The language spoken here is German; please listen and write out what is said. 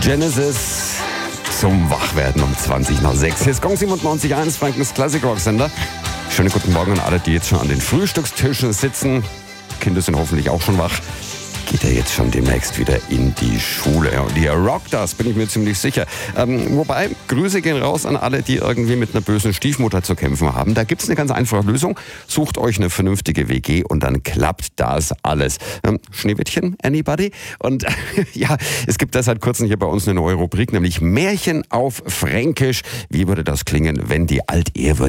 Genesis zum Wachwerden um 20 nach 6. Hier ist Gong 97.1, Frankens Classic Rock Sender. Schönen guten Morgen an alle, die jetzt schon an den Frühstückstischen sitzen. Kinder sind hoffentlich auch schon wach. Geht ja jetzt schon demnächst wieder in die Schule. Und ihr rockt das, bin ich mir ziemlich sicher. Wobei, Grüße gehen raus an alle, die irgendwie mit einer bösen Stiefmutter zu kämpfen haben. Da gibt's eine ganz einfache Lösung. Sucht euch eine vernünftige WG und dann klappt das alles. Schneewittchen, anybody? Und ja, es gibt da seit kurzem hier bei uns eine neue Rubrik, nämlich Märchen auf Fränkisch. Wie würde das klingen, wenn die Altehrwürdigen